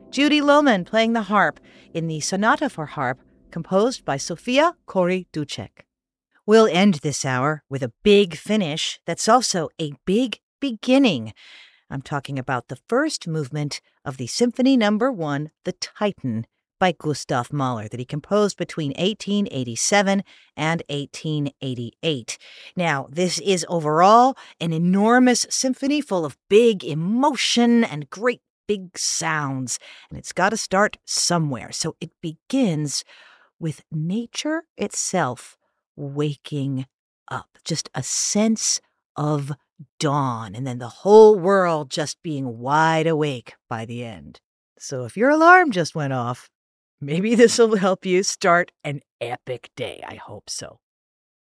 Judy Lohman playing the harp in the Sonata for Harp, composed by Sofia Kori-Ducek. We'll end this hour with a big finish that's also a big beginning. I'm talking about the first movement of the Symphony No. 1, The Titan, by Gustav Mahler, that he composed between 1887 and 1888. Now, this is overall an enormous symphony full of big emotion and great big sounds, and it's got to start somewhere. So it begins with nature itself waking up, just a sense of dawn, and then the whole world just being wide awake by the end. So if your alarm just went off, maybe this will help you start an epic day. I hope so.